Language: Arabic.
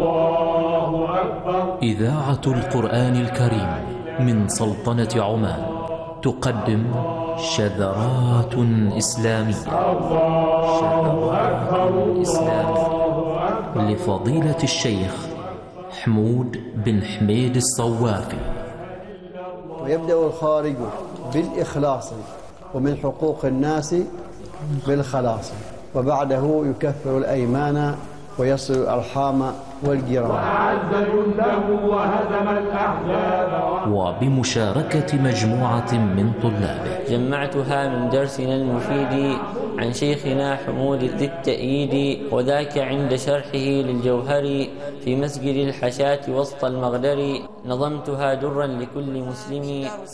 الله أكبر. إذاعة القرآن الكريم من سلطنة عمان تقدم شذرات إسلامية. شذرات إسلامية لفضيلة الشيخ حمود بن حميد الصوافي. ويبدأ الخارج بالإخلاص ومن حقوق الناس بالخلاص، وبعده يكفر الأيمان ويصل الأرحام والجيران، وأعز جنده وهزم الأحزاب. وبمشاركة مجموعة من طلابه جمعتها من درسنا المفيد عن شيخنا حمود ذي التأييد، وذاك عند شرحه للجوهر في مسجد الحشاة وسط المغدر. نظمتها درا لكل مسلم